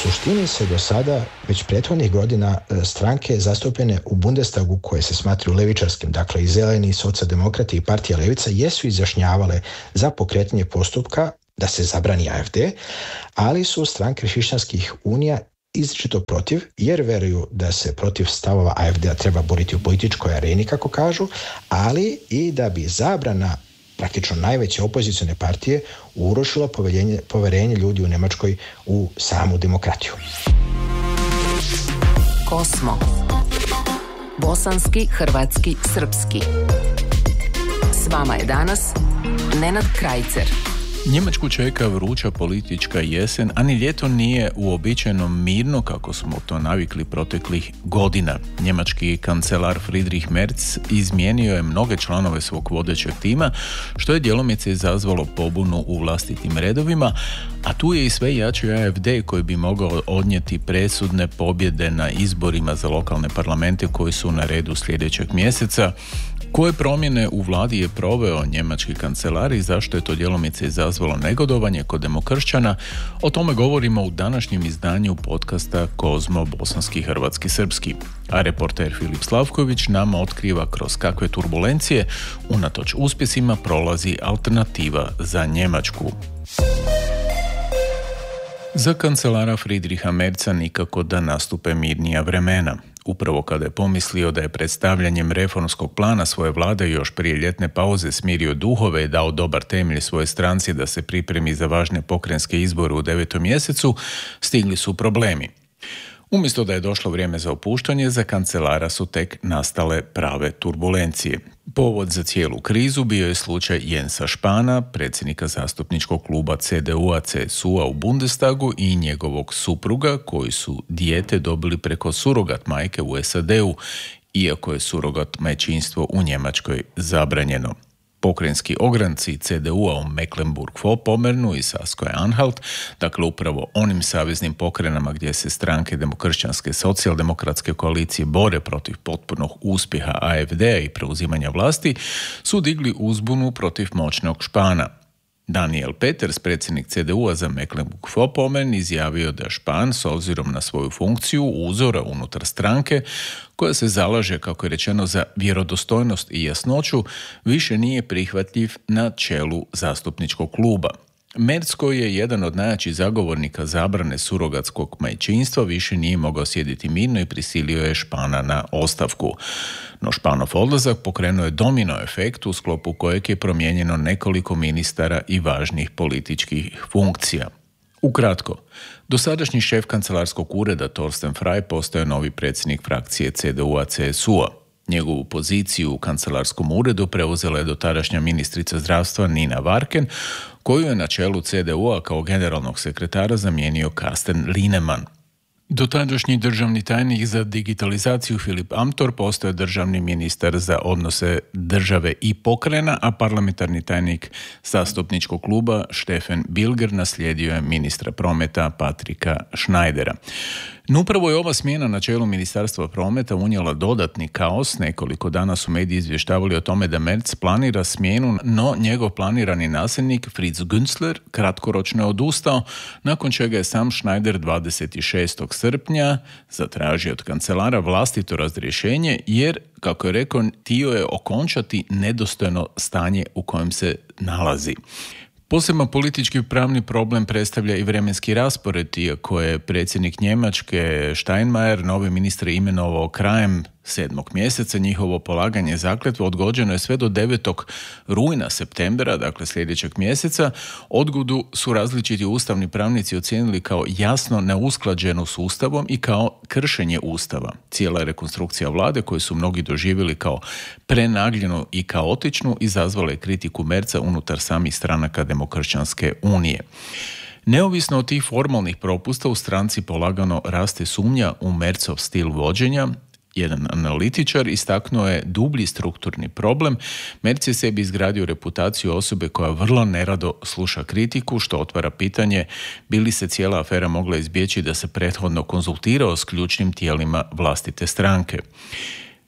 suštini se do sada već prethodnih godina stranke zastupljene u Bundestagu koje se smatraju levičarskim, dakle i Zeleni, i Socijaldemokrati i Partija Levica, jesu izjašnjavale za pokretanje postupka da se zabrani AfD, ali su stranke hrišćanskih unija izričito protiv, jer veruju da se protiv stavova AfD-a treba boriti u političkoj areni, kako kažu, ali i da bi zabrana praktično najveće opozicione partije urušilo poverenje ljudi u Njemačkoj u samu demokratiju. Kosmo. Bosanski, hrvatski, srpski. S vama je danas Nenad Krajcer. Njemačku čeka vruća politička jesen, a ni ljeto nije uobičajeno mirno kako smo to navikli proteklih godina. Njemački kancelar Friedrich Merz izmijenio je mnoge članove svog vodećeg tima, što je djelomice izazvalo pobunu u vlastitim redovima, a tu je i sve jači AfD koji bi mogao odnijeti presudne pobjede na izborima za lokalne parlamente koji su na redu sljedećeg mjeseca. Koje promjene u vladi je proveo njemački kancelar i zašto je to djelomice izazvalo negodovanje kod demokršćana, o tome govorimo u današnjem izdanju podcasta Kozmo, bosanski, hrvatski, srpski. A reporter Filip Slavković nama otkriva kroz kakve turbulencije, unatoč uspjesima, prolazi alternativa za Njemačku. Za kancelara Friedricha Merza nikako da nastupe mirnija vremena. Upravo kada je pomislio da je predstavljanjem reformskog plana svoje vlade još prije ljetne pauze smirio duhove i dao dobar temelj svoje stranci da se pripremi za važne pokrajinske izbore u 9. mjesecu, stigli su problemi. Umjesto da je došlo vrijeme za opuštanje, za kancelara su tek nastale prave turbulencije. Povod za cijelu krizu bio je slučaj Jensa Spahna, predsjednika zastupničkog kluba CDU-CSU-a u Bundestagu i njegovog supruga, koji su dijete dobili preko surogat majke u SAD-u, iako je surogat majčinstvo u Njemačkoj zabranjeno. Pokrajinski ogranci CDU-a u Mecklenburg-Vorpommernu i Saskoj-Anhalt, dakle upravo onim saveznim pokrajinama gdje se stranke demokršćanske socijaldemokratske koalicije bore protiv potpunog uspjeha AfD-a i preuzimanja vlasti, su digli uzbunu protiv moćnog Spahna. Daniel Peters, predsjednik CDU-a za Mecklenburg-Vorpommern, izjavio da Spahn, s obzirom na svoju funkciju uzora unutar stranke, koja se zalaže, kako je rečeno, za vjerodostojnost i jasnoću, više nije prihvatljiv na čelu zastupničkog kluba. Merz, koji je jedan od najjačih zagovornika zabrane surogatskog majčinstva, više nije mogao sjediti mirno i prisilio je Spahna na ostavku. No Spahnov odlazak pokrenuo je domino efekt u sklopu kojeg je promijenjeno nekoliko ministara i važnih političkih funkcija. Ukratko, dosadašnji šef kancelarskog ureda Thorsten Frey postao je novi predsjednik frakcije CDU-CSU-a. Njegovu poziciju u kancelarskom uredu preuzela je dotadašnja ministrica zdravstva Nina Warken, koju je na čelu CDU-a kao generalnog sekretara zamijenio Carsten Linnemann. Dotadašnji državni tajnik za digitalizaciju Filip Amthor postao je državni ministar za odnose države i pokrajina, a parlamentarni tajnik zastupničkog kluba Steffen Bilger naslijedio je ministra prometa Patrika Schneidera. No upravo je ova smjena na čelu Ministarstva prometa unijela dodatni kaos. Nekoliko dana su mediji izvještavali o tome da Merz planira smjenu, no njegov planirani nasljednik Fritz Günzler kratkoročno je odustao, nakon čega je sam Schneider 26. srpnja zatražio od kancelara vlastito razrješenje jer, kako je rekao, htio je okončati nedostojno stanje u kojem se nalazi. Poseban politički pravni problem predstavlja i vremenski raspored, iako je predsjednik Njemačke Steinmeier novi ministre imenovao krajem 7. mjeseca. Njihovo polaganje zakletve odgođeno je sve do 9. rujna septembra, dakle sljedećeg mjeseca. Odgodu su različiti ustavni pravnici ocijenili kao jasno neusklađenu s Ustavom i kao kršenje Ustava. Cijela rekonstrukcija vlade, koju su mnogi doživjeli kao prenagljenu i kaotičnu, izazvala je kritiku Merza unutar samih stranaka Demokršćanske unije. Neovisno od tih formalnih propusta, u stranci polagano raste sumnja u Merzov stil vođenja. Jedan analitičar istaknuo je dublji strukturni problem. Merz je sebi izgradio reputaciju osobe koja vrlo nerado sluša kritiku, što otvara pitanje bi li se cijela afera mogla izbjeći da se prethodno konzultirao s ključnim tijelima vlastite stranke.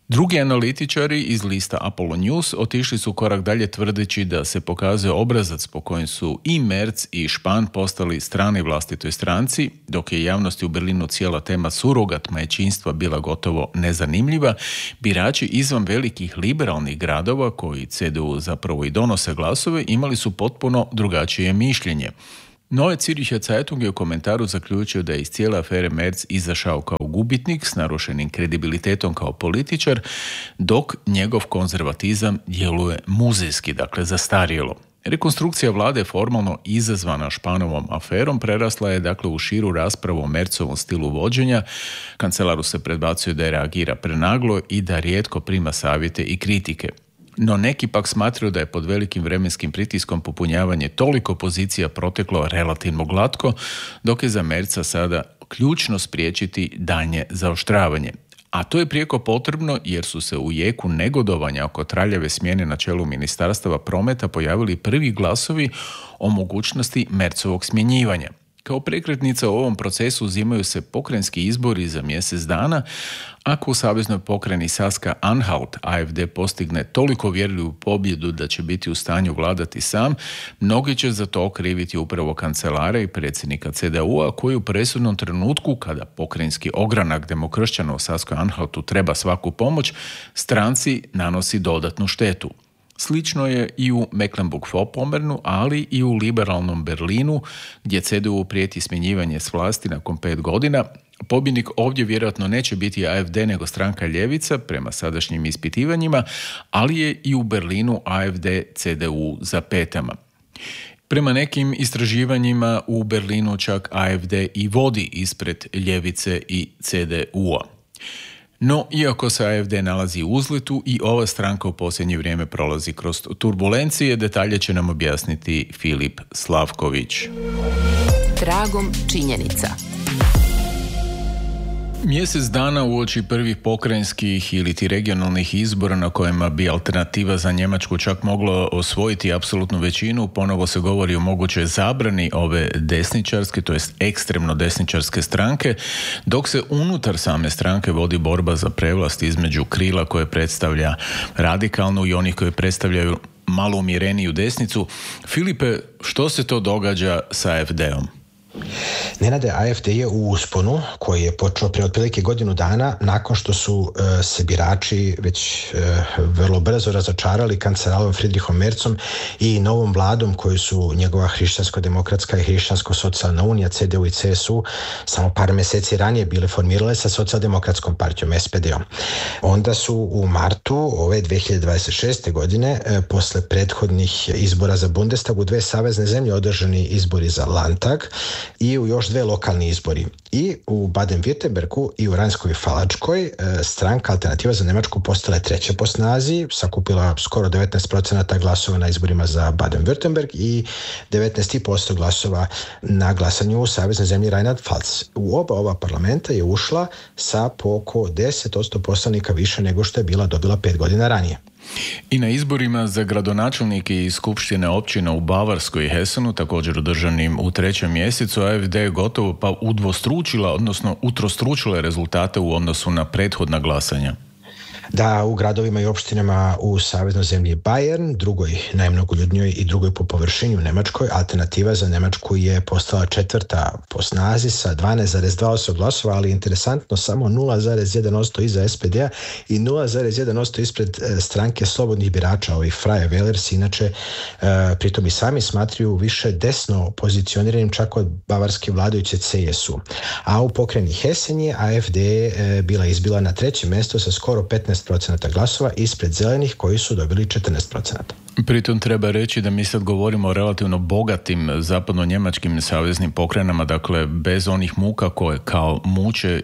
Drugi analitičari iz lista Apollo News otišli su korak dalje tvrdeći da se pokazuje obrazac po kojem su i Merz i Spahn postali strani vlastitoj stranci, dok je javnosti u Berlinu cijela tema surogat majčinstva bila gotovo nezanimljiva. Birači izvan velikih liberalnih gradova, koji CDU zapravo i donose glasove, imali su potpuno drugačije mišljenje. Neue Zürcher Zeitung je u komentaru zaključio da je iz cijele afere Merz izašao kao gubitnik s narušenim kredibilitetom kao političar, dok njegov konzervatizam djeluje muzejski, dakle zastarjelo. Rekonstrukcija vlade formalno izazvana Spahnovom aferom prerasla je dakle u širu raspravu o Merzovom stilu vođenja. Kancelaru se predbacuje da je reagira prenaglo i da rijetko prima savjete i kritike. No neki pak smatraju da je pod velikim vremenskim pritiskom popunjavanje toliko pozicija proteklo relativno glatko, dok je za Merza sada ključno spriječiti daljnje zaoštravanje. A to je prijeko potrebno jer su se u jeku negodovanja oko traljave smjene na čelu ministarstava prometa pojavili prvi glasovi o mogućnosti Merzovog smjenjivanja. Kao prekretnica u ovom procesu uzimaju se pokrajinski izbori za mjesec dana. Ako u saveznoj pokrajini Saska-Anhalt AfD postigne toliko vjerljivu pobjedu da će biti u stanju vladati sam, mnogi će za to kriviti upravo kancelara i predsjednika CDU-a koji u presudnom trenutku, kada pokrajinski ogranak demokršćana u Saskoj-Anhaltu treba svaku pomoć, stranci nanosi dodatnu štetu. Slično je i u Mecklenburg-Vorpommernu, ali i u liberalnom Berlinu, gdje CDU prijeti smjenjivanje s vlasti nakon 5 godina. Pobjednik ovdje vjerojatno neće biti AfD nego stranka ljevica prema sadašnjim ispitivanjima, ali je i u Berlinu AfD CDU za petama. Prema nekim istraživanjima u Berlinu čak AfD i vodi ispred ljevice i CDU-a. No, iako se AfD nalazi u uzletu, i ova stranka u posljednje vrijeme prolazi kroz turbulencije, detalje će nam objasniti Filip Slavković. Tragom činjenica. Mjesec dana uoči prvih pokrajinskih ili ti regionalnih izbora na kojima bi Alternativa za Njemačku čak moglo osvojiti apsolutnu većinu, ponovo se govori o mogućoj zabrani ove desničarske, to jest ekstremno desničarske stranke, dok se unutar same stranke vodi borba za prevlast između krila koje predstavlja radikalnu i onih koji predstavljaju malo umjereniju desnicu. Filipe, što se to događa sa AfD-om? Nenade, AfD je u usponu koji je počeo prije otprilike godinu dana nakon što su se birači već vrlo brzo razočarali kancelarom Friedrichom Merzom i novom vladom koju su njegova hrišćansko-demokratska i hrišćansko-socijalna unija, CDU i CSU, samo par mjeseci ranije bile formirale sa socijaldemokratskom partijom SPD-om. Onda su u martu ove 2026. godine, posle prethodnih izbora za Bundestag, u 2 savezne zemlje održani izbori za Landtag i u još 2 lokalni izbori. I u Baden-Württembergu i u Ranskoj-Falačkoj stranka Alternativa za Njemačku postala je 3. po snazi, sakupila skoro 19% glasova na izborima za Baden-Württemberg i 19% glasova na glasanju u saveznoj zemlji Rheinland-Pfalz. U oba ova parlamenta je ušla sa po oko 10% poslanika više nego što je bila dobila 5 godina ranije. I na izborima za gradonačelnike i skupštine općina u Bavarskoj i Hessenu, također održanim u 3. mjesecu, AfD je gotovo pa udvostručila, odnosno utrostručila rezultate u odnosu na prethodna glasanja. Da, u gradovima i opštinama u saveznoj zemlji Bayern, drugoj najmnogoljudnijoj i drugoj po površini u Njemačkoj, Alternativa za Njemačku je postala 4. po snazi sa 12,2% glasova, ali interesantno samo 0,1% iza SPD-a i 0,1% ispred stranke slobodnih birača, ovih Freie Wählers, inače pritom i sami smatraju više desno pozicioniranim čak od bavarske vladajuće CSU. A u pokrajini Hessen je AfD bila izbila na 3. mjesto sa skoro 15% glasova ispred zelenih koji su dobili 14%. Pritom treba reći da mi sad govorimo o relativno bogatim zapadno-njemačkim saveznim pokrajinama, dakle bez onih muka koje kao muče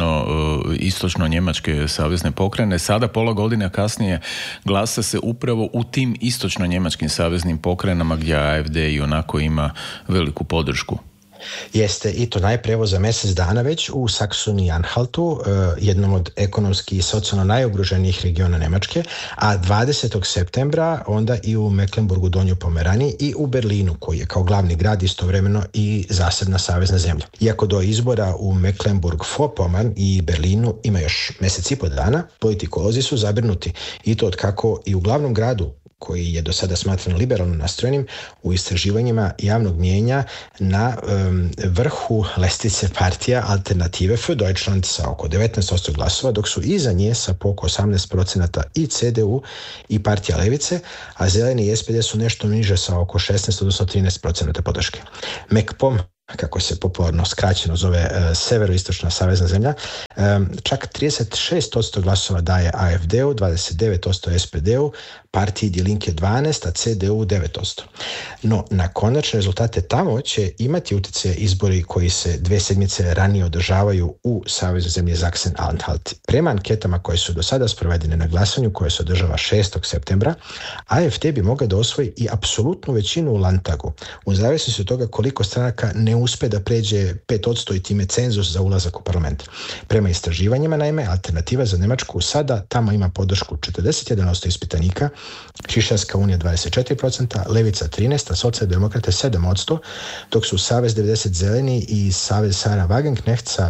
istočno-njemačke savezne pokrajine. Sada pola godine kasnije glasa se upravo u tim istočno-njemačkim saveznim pokrajinama gdje AfD i onako ima veliku podršku. Jeste, i to najprije evo za mjesec dana već u Saksoniji-Anhaltu, jednom od ekonomski i socijalno najugroženijih regiona Njemačke, a 20. septembra onda i u Mecklenburgu Donjoj Pomeraniji i u Berlinu, koji je kao glavni grad istovremeno i zasebna savezna zemlja. Iako do izbora u Mecklenburg-Vorpommern i Berlinu ima još mjesec i pol dana, politikolozi su zabrinuti i to otkako i u glavnom gradu, koji je do sada smatran liberalno nastrojenim, u istraživanjima javnog mijenja na vrhu lestvice partija Alternative für Deutschland sa oko 19% glasova, dok su iza nje sa oko 18% i CDU i partija Levice, a Zeleni i SPD su nešto niže sa oko 16, odnosno 13% podrške. MacPom, kako se popularno skraćeno zove severoistočna savezna zemlja, čak 36% glasova daje AfD-u, 29% SPD-u, partiji Die Linke 12%, a CDU 9%. No, na konačne rezultate tamo će imati utjecaj izbori koji se 2 sedmice ranije održavaju u saveznoj zemlji Sachsen-Anhalt. Prema anketama koje su do sada sprovedene na glasanju, koje se održava 6. septembra, AfD bi mogao da osvoji i apsolutnu većinu u Landtagu, u zavisnosti od toga koliko stranaka ne uspe da pređe 5% i time cenzus za ulazak u parlament. Prema istraživanjima, naime, Alternativa za Njemačku sada tamo ima podršku 41% ispitanika, Šišarska unija 24%, Levica 13%, a Socijaldemokrate 7%, dok su Savez 90 zeleni i Savez Sarah Wagenknecht sa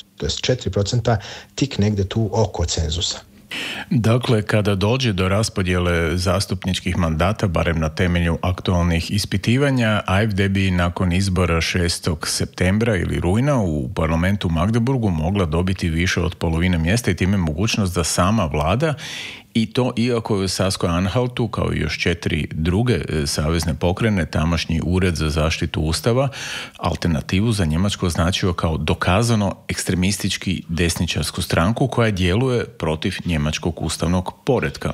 4% tik negdje tu oko cenzusa. Dakle, kada dođe do raspodjele zastupničkih mandata, barem na temelju aktualnih ispitivanja, AfD bi nakon izbora 6. septembra ili rujna u parlamentu u Magdeburgu mogla dobiti više od polovine mjesta i time mogućnost da sama vlada, i to iako je u Saskoj-Anhaltu, kao i još 4 druge savezne pokrajine, tamošnji ured za zaštitu Ustava Alternativu za Njemačku označio kao dokazano ekstremistički desničarsku stranku koja djeluje protiv njemačkog ustavnog poretka.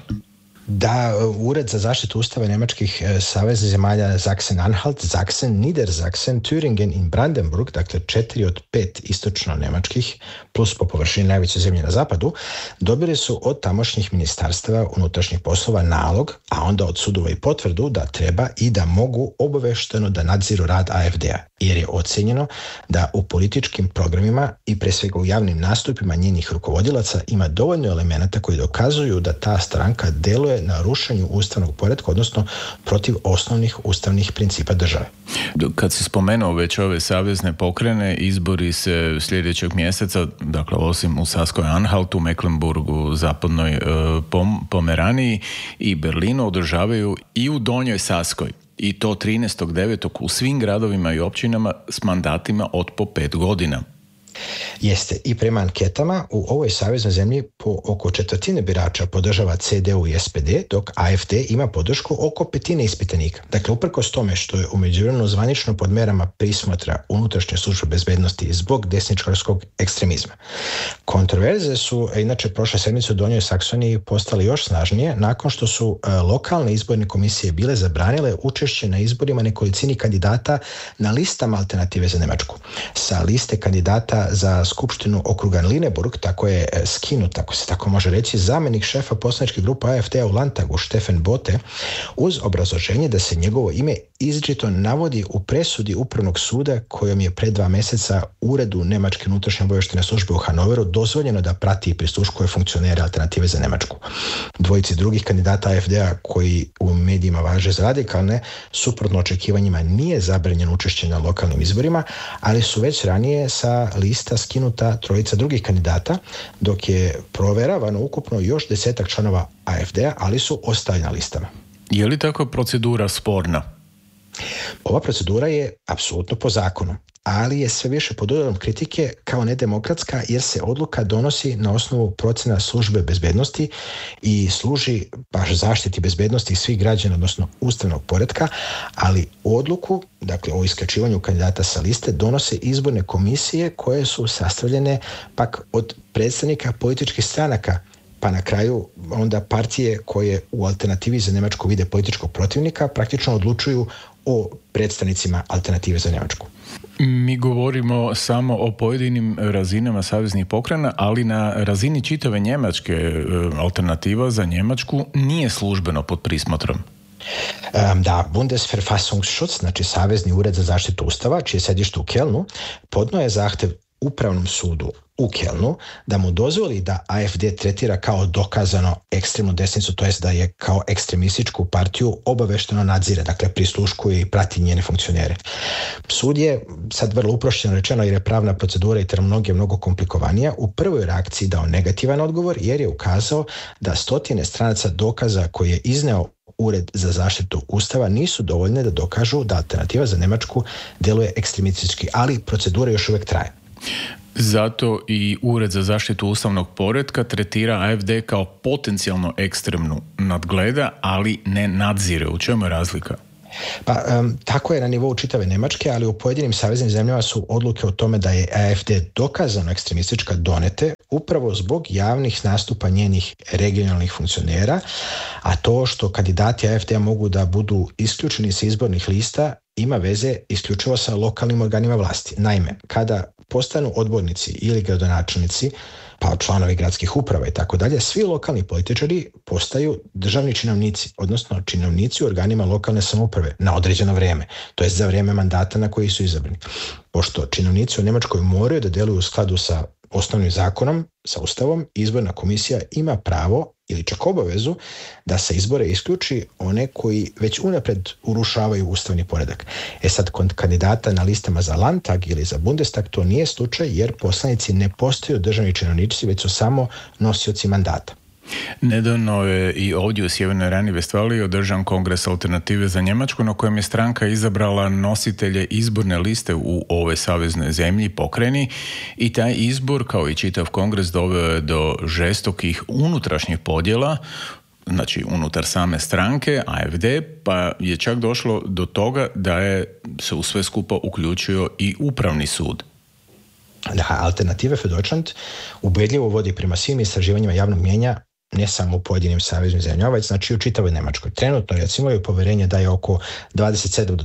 Da, Ured za zaštitu Ustava njemačkih saveznih zemalja Sachsen-Anhalt, Sachsen, Niedersachsen, Thüringen i Brandenburg, dakle 4 od 5 istočno-njemačkih, plus po površini najveće zemlje na zapadu, dobili su od tamošnjih ministarstava unutrašnjih poslova nalog, a onda od sudova i potvrdu da treba i da mogu obavešteno da nadziru rad AfD-a, jer je ocjenjeno da u političkim programima i pre svega u javnim nastupima njenih rukovodilaca ima dovoljno elemenata koji dokazuju da ta stranka deluje na rušenju ustavnog poretka, odnosno protiv osnovnih ustavnih principa države. Kad si spomenuo već ove savezne pokrajine, izbori se sljedećeg mjeseca, dakle osim u Saskoj-Anhaltu, Mecklenburgu, zapadnoj Pomeraniji i Berlinu, održavaju i u Donjoj Saskoj. I to 13.9. u svim gradovima i općinama s mandatima od po 5 godina. Jeste, i prema anketama u ovoj saveznoj zemlji po oko 1/4 birača podržava CDU i SPD, dok AfD ima podršku oko 1/5 ispitanika. Dakle, uprkos tome što je u međuvremenu zvanično pod merama prismotra unutrašnje službe bezbednosti zbog desničarskog ekstremizma. Kontroverze su inače prošle sedmice u Donjoj Saksoniji postale još snažnije nakon što su lokalne izborne komisije bile zabranile učešće na izborima nekolicini kandidata na listama Alternative za Njemačku. Sa liste kandidata za skupštinu okruga Lüneburg tako je skinut, ako se tako može reći, zamjenik šefa poslaničke grupe AfD-a u Landtagu Steffen Bote uz obrazloženje da se njegovo ime izričito navodi u presudi Upravnog suda kojom je pred 2 mjeseca uredu Njemačke unutrašnje obavještajne službe u Hanoveru dozvoljeno da prati i prisluškuje funkcionere Alternative za Njemačku. Dvojici drugih kandidata AfD-a koji u medijima važe za radikalne, suprotno očekivanjima nije zabranjeno učešće na lokalnim izborima, ali su već ranije sa lista skinuta 3 drugih kandidata, dok je proveravano ukupno još 10 članova AfD-a, ali su ostali na listama. Je li takva procedura sporna? Ova procedura je apsolutno po zakonu, ali je sve više pod udarom kritike kao nedemokratska jer se odluka donosi na osnovu procjena službe bezbednosti i služi baš zaštiti bezbednosti svih građana, odnosno ustavnog poretka, ali odluku, dakle o isključivanju kandidata sa liste, donose izborne komisije koje su sastavljene pak od predstavnika političkih stranaka, pa na kraju onda partije koje u Alternativi za Njemačku vide političkog protivnika praktično odlučuju o predstavnicima Alternative za Njemačku. Mi govorimo samo o pojedinim razinama saveznih pokrajina, ali na razini čitave Njemačke Alternativa za Njemačku nije službeno pod prismotrom. Da, Bundesverfassungsschutz, znači Savezni ured za zaštitu Ustava, čije je sedište u Kelnu, podnio je zahtev Upravnom sudu u Kelnu da mu dozvoli da AfD tretira kao dokazano ekstremnu desnicu, to jest da je kao ekstremističku partiju obavešteno nadzire, dakle prisluškuje i prati njene funkcionere. Sud je, sad vrlo uprošćeno rečeno jer je pravna procedura i terminologija mnogo komplikovanija, u prvoj reakciji dao negativan odgovor jer je ukazao da stotine stranaca dokaza koje je izneo Ured za zaštitu Ustava nisu dovoljne da dokažu da alternativa za Njemačku djeluje ekstremistički, ali procedura još uvijek traje. Zato i Ured za zaštitu ustavnog poretka tretira AfD kao potencijalno ekstremnu, nadgleda, ali ne nadzire. U čemu je razlika? Tako je na nivou čitave Njemačke, ali u pojedinim saveznim zemljama su odluke o tome da je AfD dokazano ekstremistička donete upravo zbog javnih nastupa njenih regionalnih funkcionera, a to što kandidati AfD-a mogu da budu isključeni sa izbornih lista ima veze isključivo sa lokalnim organima vlasti. Naime, kada postanu odbornici ili gradonačelnici, pa članovi gradskih uprava i tako dalje, svi lokalni političari postaju državni činovnici, odnosno činovnici u organima lokalne samouprave na određeno vrijeme, to jest za vrijeme mandata na koji su izabrani. Pošto činovnici u Njemačkoj moraju da djeluju u skladu sa osnovnim zakonom, sa Ustavom, izborna komisija ima pravo ili čak obavezu da se izbore isključi one koji već unaprijed urušavaju ustavni poredak. Sad kod kandidata na listama za Landtag ili za Bundestag to nije slučaj jer poslanici ne postaju državni činovnici, već su samo nosioci mandata. Nedavno je i ovdje u Sjevernoj Rajni-Vestfaliji održan kongres Alternative za Njemačku na kojem je stranka izabrala nositelje izborne liste u ovoj saveznoj zemlji pokrajini i taj izbor kao i čitav kongres doveo je do žestokih unutrašnjih podjela, znači unutar same stranke AfD, pa je čak došlo do toga da je se u sve skupa uključio i upravni sud. Da, Alternative für Deutschland ubedljivo vodi prema svim istraživanjima javnog mnijenja ne samo u pojedinim saveznim zemljama, već znači u čitavoj Njemačkoj. Trenutno recimo je povjerenje da je oko 27 do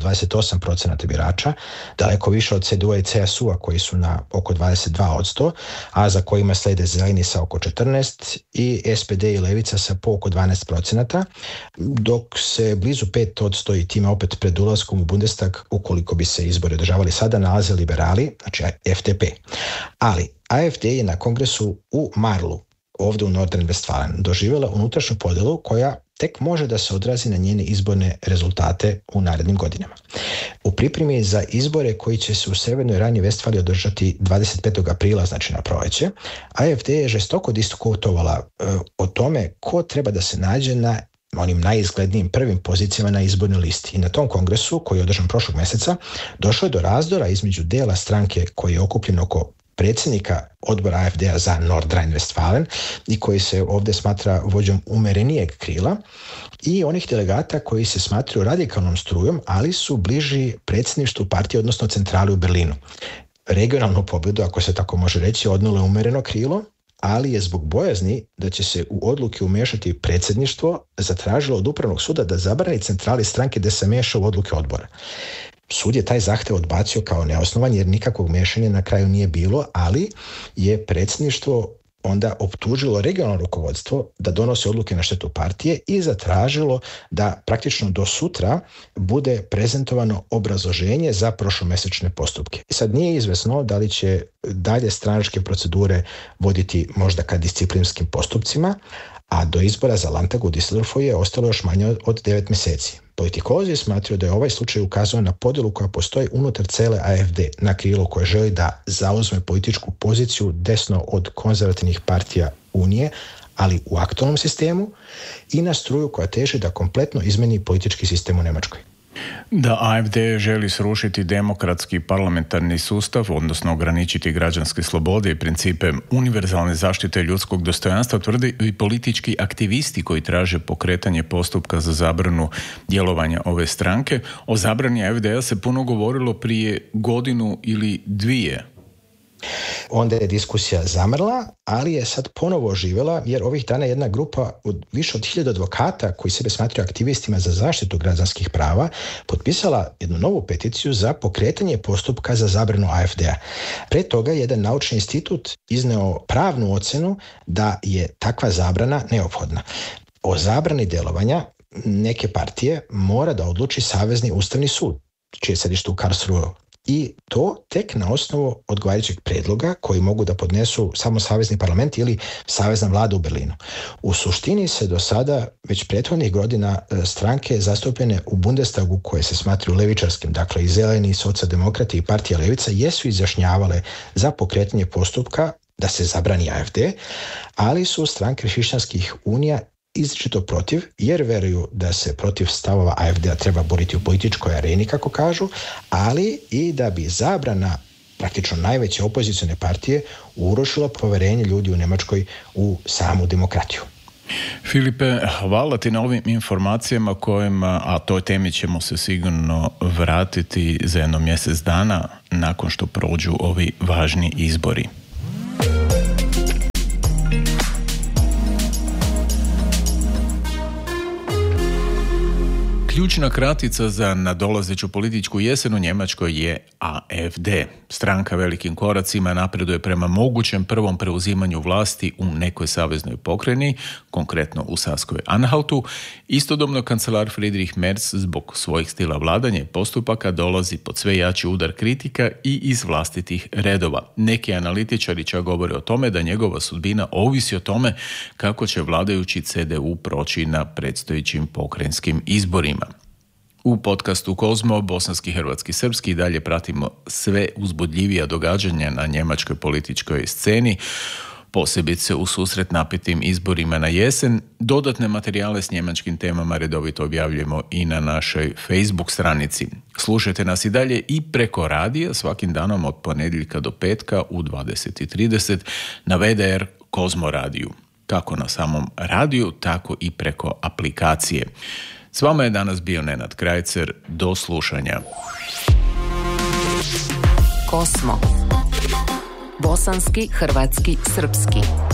28% birača, daleko više od CDU-a i CSU-a koji su na oko 22%, a za kojima slede zeleni sa oko 14% i SPD i levica sa po oko 12%, dok se blizu 5% i time opet pred ulaskom u Bundestag, ukoliko bi se izbori održavali sada, nalaze liberali, znači FDP. Ali AfD je na kongresu u Marlu, ovdje u Nordrhein-Westfalen, doživjela unutrašnju podjelu koja tek može da se odrazi na njene izborne rezultate u narednim godinama. U pripremi za izbore koji će se u Sjevernoj Rajni-Vestfaliji održati 25. aprila, znači na proljeće, AfD je žestoko diskutovala o tome ko treba da se nađe na onim najizglednijim prvim pozicijama na izbornoj listi. I na tom kongresu, koji je održan prošlog mjeseca, došlo je do razdora između dela stranke koji je okupljen oko predsjednika odbora AfD-a za Nordrhein-Westfalen i koji se ovdje smatra vođom umerenijeg krila i onih delegata koji se smatraju radikalnom strujom, ali su bliži predsjedništvu partije, odnosno centrali u Berlinu. Regionalnu pobjedu, ako se tako može reći, odnijelo je umereno krilo, ali je zbog bojazni da će se u odluke umešati predsjedništvo zatražilo od Upravnog suda da zabrani centrali stranke da se meša u odluke odbora. Sud je taj zahtjev odbacio kao neosnovan jer nikakvog miješanja na kraju nije bilo, ali je predsjedništvo onda optužilo regionalno rukovodstvo da donosi odluke na štetu partije i zatražilo da praktično do sutra bude prezentovano obrazloženje za prošlomjesečne postupke. I sad nije izvesno da li će dalje stranačke procedure voditi možda ka disciplinskim postupcima, a do izbora za Landtag u Düsseldorfu je ostalo još manje od 9 mjeseci. Politikolozi smatraju da je ovaj slučaj ukazao na podjelu koja postoji unutar cele AfD, na krilo koje želi da zauzme političku poziciju desno od konzervativnih partija Unije, ali u aktualnom sistemu, i na struju koja teži da kompletno izmeni politički sistem u Njemačkoj. Da AfD želi srušiti demokratski parlamentarni sustav, odnosno ograničiti građanske slobode i principe univerzalne zaštite ljudskog dostojanstva, tvrde i politički aktivisti koji traže pokretanje postupka za zabranu djelovanja ove stranke. O zabrani AfD-a se puno govorilo prije godinu ili dvije. Onda je diskusija zamrla, ali je sad ponovo oživjela jer ovih dana jedna grupa od više od 1000 advokata koji sebe smatraju aktivistima za zaštitu građanskih prava potpisala jednu novu peticiju za pokretanje postupka za zabranu AfD-a. Pre toga je jedan naučni institut izneo pravnu ocjenu da je takva zabrana neophodna. O zabrani djelovanja neke partije mora da odluči Savezni ustavni sud, čije je sedište u Karlsruhe. I to tek na osnovu odgovarajućeg predloga koji mogu da podnesu samo Savezni parlament ili Savezna vlada u Berlinu. U suštini se do sada već prethodnih godina stranke zastupljene u Bundestagu koje se smatruju levičarskim, dakle i Zeleni, i Socijaldemokrati i Partija Levica, jesu izjašnjavale za pokretanje postupka da se zabrani AfD, ali su stranke hrišćanskih unija izričito protiv, jer veruju da se protiv stavova AfD-a treba boriti u političkoj areni, kako kažu, ali i da bi zabrana praktično najveće opozicione partije urušila poverenje ljudi u Nemačkoj u samu demokratiju. Filipe, hvala ti na ovim informacijama kojima, a toj temi ćemo se sigurno vratiti za jedno mjesec dana nakon što prođu ovi važni izbori. Ključna kratica za nadolazeću političku jesen u Njemačkoj je AfD. Stranka velikim koracima napreduje prema mogućem prvom preuzimanju vlasti u nekoj saveznoj pokrajini, konkretno u Saskoj-Anhaltu. Istodobno kancelar Friedrich Merz zbog svojih stila vladanja i postupaka dolazi pod sve jači udar kritika i iz vlastitih redova. Neki analitičari čak govore o tome da njegova sudbina ovisi o tome kako će vladajući CDU proći na predstojećim pokrajinskim izborima. U podcastu Kozmo, bosanski, hrvatski, srpski, dalje pratimo sve uzbudljivija događanja na njemačkoj političkoj sceni, posebice u susret napetim izborima na jesen. Dodatne materijale s njemačkim temama redovito objavljujemo i na našoj Facebook stranici. Slušajte nas i dalje i preko radija svakim danom od ponedjeljka do petka u 20:30 na WDR Kozmo radiju. Kako na samom radiju, tako i preko aplikacije. S vama je danas bio Nenad Krajcer. Do slušanja. Kosmo. Bosanski, hrvatski, srpski.